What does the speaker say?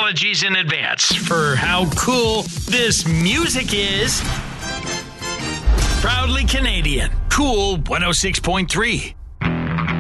apologies in advance for how cool this music is. Proudly Canadian. Cool 106.3.